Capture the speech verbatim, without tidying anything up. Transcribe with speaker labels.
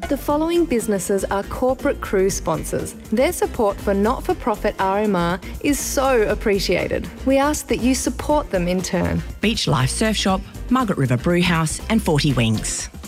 Speaker 1: The following businesses are corporate cruise sponsors. Their support for not-for-profit R M R is so appreciated. We ask that you support them in turn.
Speaker 2: Beach Life Surf Shop, Margaret River Brewhouse and forty Wings.